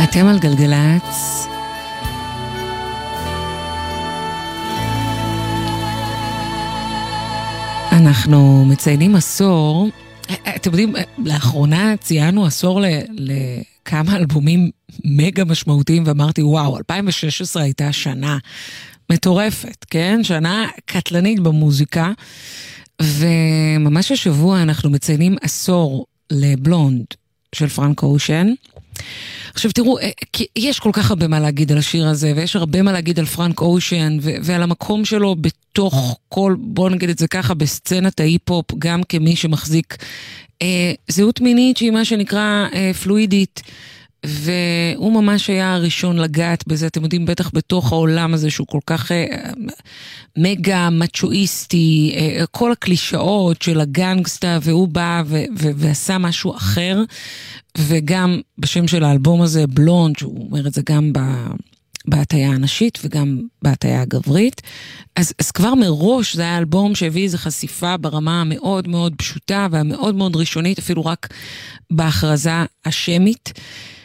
אתם על גלגלץ. אנחנו מציינים עשור. אתם יודעים, לאחרונה ציינו עשור לכמה אלבומים מגה משמעותיים, ואמרתי, וואו, 2016 הייתה שנה מטורפת, כן? שנה קטלנית במוזיקה, וממש השבוע אנחנו מציינים עשור לבלונד של פרנק אושן. עכשיו תראו, יש כל כך הרבה מה להגיד על השיר הזה, ויש הרבה מה להגיד על פרנק אושן, ועל המקום שלו בתוך כל, בוא נגיד את זה ככה, בסצנת ההיפ-הופ, גם כמי שמחזיק זהות מינית שהיא מה שנקרא פלואידית, והוא ממש היה הראשון לגעת בזה, אתם יודעים, בטח בתוך העולם הזה שהוא כל כך מגה מצ'ואיסטי, כל הקלישאות של הגנגסטה, והוא בא ועשה משהו אחר, וגם בשם של האלבום הזה, בלונד, שהוא אומר את זה גם בהטיה הנשית וגם בהטיה הגברית, אז כבר מראש זה היה אלבום שהביא איזו חשיפה ברמה המאוד מאוד פשוטה, והמאוד מאוד ראשונית, אפילו רק בהכרזה השמית,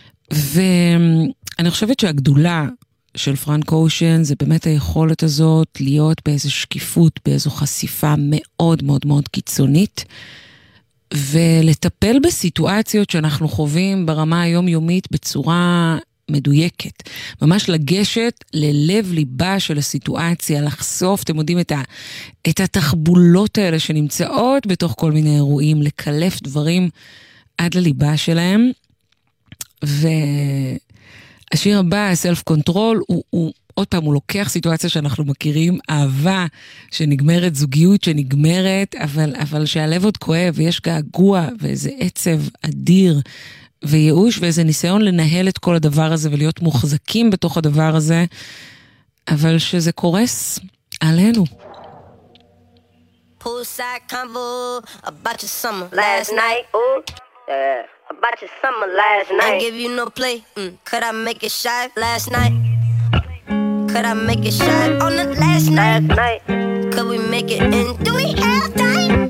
ואני חושבת שהגדולה של פרנק אושן זה באמת היכולת הזאת להיות באיזו שקיפות, באיזו חשיפה מאוד מאוד מאוד קיצונית, ולטפל בסיטואציות שאנחנו חווים ברמה היומיומית בצורה מדויקת. ממש לגשת ללב ליבה של הסיטואציה, לחשוף, אתם יודעים, את התחבולות האלה שנמצאות בתוך כל מיני אירועים, לקלף דברים עד לליבה שלהם. והשיר הבא, סלף קונטרול, הוא עוד פעם, הוא לוקח סיטואציה שאנחנו מכירים, אהבה שנגמרת, זוגיות שנגמרת, אבל שהלב עוד כואב, ויש געגוע, ואיזה עצב אדיר, וייאוש, ואיזה ניסיון לנהל את כל הדבר הזה, ולהיות מוחזקים בתוך הדבר הזה, אבל שזה קורס עלינו. Poolside convo about your summer last night. Ooh, yeah. About your summer last night. I give you no play. Could I make it shy last night? Could I make it shy on the last night? Could we make it in? Do we have to?